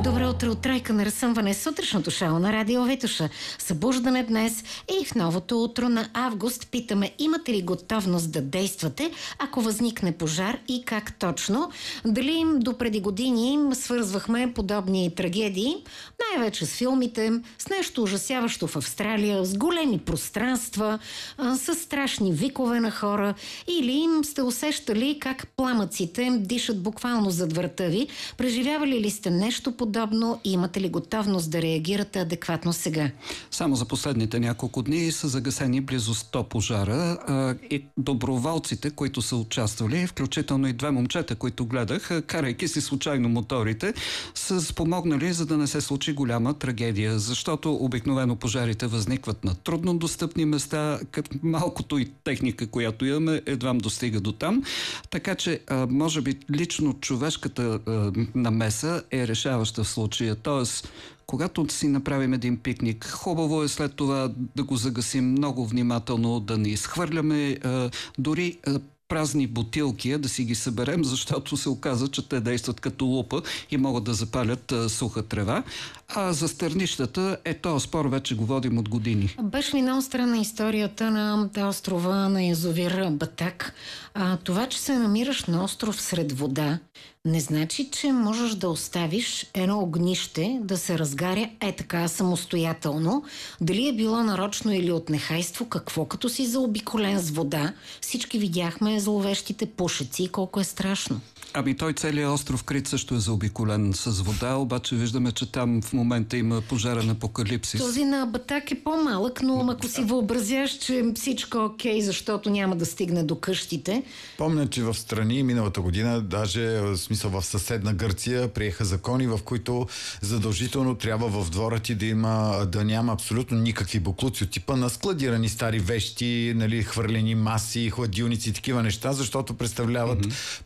Добро утро от Тройка на разсъмване, сутрешното шоу на Радио Витоша. Събуждане днес и в новото утро на август питаме: имате ли готовност да действате, ако възникне пожар и как точно? Дали допреди години свързвахме подобни трагедии, най-вече с филмите, с нещо ужасяващо в Австралия, с големи пространства, с страшни викове на хора, или сте усещали как пламъците дишат буквално зад врата ви? Преживявали ли сте нещо подобно и имате ли готовност да реагирате адекватно сега? Само за последните няколко дни са загасени близо 100 пожара и доброволците, които са участвали, включително и 2 момчета, които гледах, карайки си случайно моторите, са спомогнали, за да не се случи голяма трагедия, защото обикновено пожарите възникват на трудно достъпни места, като малкото и техника, която имаме, едва достига до там. Така че, може би, лично човешката намеса е решаваща в случая. Тоест, когато си направим един пикник, хубаво е след това да го загасим много внимателно, да не изхвърляме дори празни бутилки, да си ги съберем, защото се оказа, че те действат като лупа и могат да запалят суха трева. А за стърнищата, този спор вече го водим от години. Беше ли много странна историята на острова на язовир Батак? Това, че се намираш на остров сред вода, не значи, че можеш да оставиш едно огнище да се разгаря така самостоятелно. Дали е било нарочно или от нехайство, какво като си заобиколен с вода? Всички видяхме зловещите пушеци, колко е страшно. Той целият остров Крит също е заобиколен с вода, обаче виждаме, че там в момента има пожарен апокалипсис. Този на Батак е по-малък, но ако си въобразяш, че всичко е окей, защото няма да стигне до къщите. Помня, че в страни миналата година, даже в смисъл в съседна Гърция, приеха закони, в които задължително трябва в двора ти да няма абсолютно никакви боклуци от типа на складирани стари вещи, хвърлени маси, хладилници и такива неща, защото представляват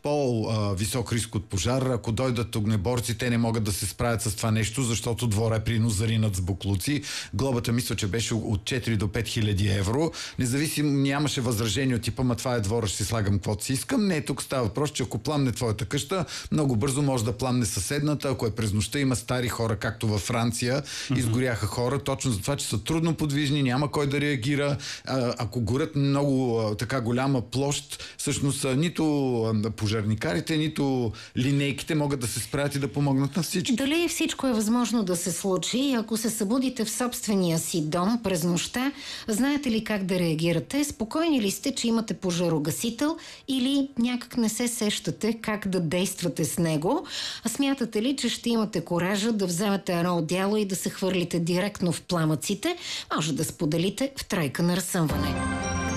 висок риск от пожар. Ако дойдат огнеборци, те не могат да се справят с това нещо, защото двора е принос заринат с боклуци. Глобата, мисля, че беше от 4 до 5 хиляди евро. Независимо, нямаше възражение от типа: това е двора, ще си слагам каквото си искам. Не, тук става въпрос, че ако пламне твоята къща, много бързо може да пламне съседната. Ако е през нощта, има стари хора, както във Франция, изгоряха хора, точно за това, че са трудно подвижни, няма кой да реагира. Ако горят много така голяма площ, всъщност нито пожарникарите, нито линейките могат да се справят и да помогнат на всички. Дали всичко е възможно да се случи? Ако се събудите в собствения си дом през нощта, знаете ли как да реагирате? Спокойни ли сте, че имате пожарогасител, или някак не се сещате как да действате с него? А смятате ли, че ще имате коража да вземете едно одеяло и да се хвърлите директно в пламъците? Може да споделите в Тройка на разсъмване.